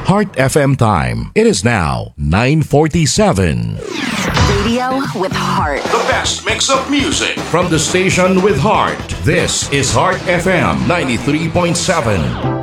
Heart FM time. It is now 9:47. Radio with heart. The best mix of music from the station with heart. This is Heart FM 93.7.